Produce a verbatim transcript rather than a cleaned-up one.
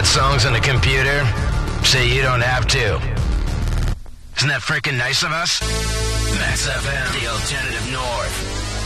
put songs on the computer so you don't have to. Isn't that freaking nice of us? Max F M, the alternative north.